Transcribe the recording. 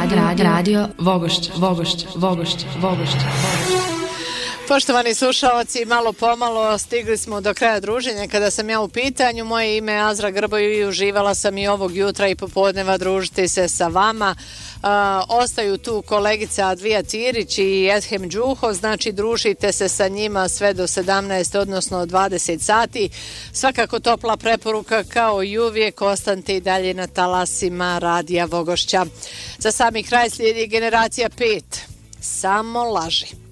Radio Vogošća. Poštovani slušalci, malo pomalo stigli smo do kraja druženja. Kada sam ja u pitanju, moje ime je Azra Grboju i uživala sam i ovog jutra i popodneva družiti se sa vama. Ostaju tu kolegica Advija Tirić i Edhem Đuhov, znači družite se sa njima sve do 17, odnosno 20 sati. Svakako topla preporuka kao i uvijek, ostanite i dalje na talasima Radija Vogošća. Za sami kraj slijedi Generacija 5. Samo laži.